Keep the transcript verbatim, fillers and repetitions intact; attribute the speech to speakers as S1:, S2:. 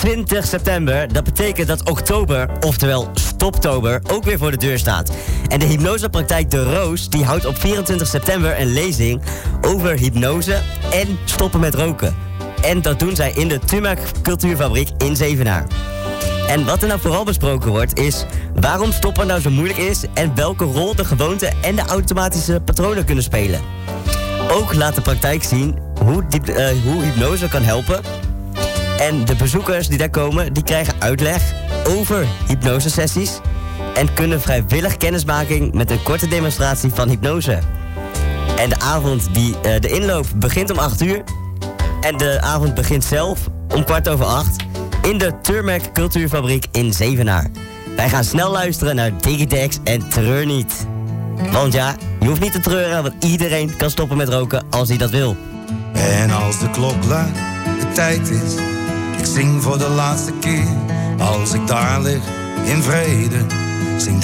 S1: twintig september. Dat betekent dat oktober, oftewel Stoptober, ook weer voor de deur staat. En de hypnosepraktijk De Roos die houdt op vierentwintig september een lezing over hypnose en stoppen met roken. En dat doen zij in de Turmerk Cultuurfabriek in Zevenaar. En wat er nou vooral besproken wordt is waarom stoppen nou zo moeilijk is en welke rol de gewoonte en de automatische patronen kunnen spelen. Ook laat de praktijk zien hoe, diep, uh, hoe hypnose kan helpen. En de bezoekers die daar komen, die krijgen uitleg over hypnosesessies en kunnen vrijwillig kennismaking met een korte demonstratie van hypnose. En de avond, die, uh, de inloop begint om acht uur en de avond begint zelf om kwart over acht in de Turmerk Cultuurfabriek in Zevenaar. Wij gaan snel luisteren naar Digitex en Treur niet. Want ja, je hoeft niet te treuren, want iedereen kan stoppen met roken als hij dat wil.
S2: En als de klok luidt, de tijd is, ik zing voor de laatste keer. Als ik daar lig in vrede, zing